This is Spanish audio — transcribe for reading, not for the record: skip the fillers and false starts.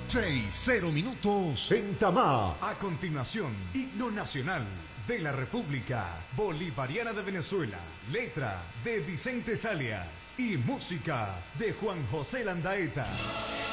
0 minutos en Tamá. A continuación, himno nacional de la República Bolivariana de Venezuela, letra de Vicente Salias y música de Juan José Landaeta.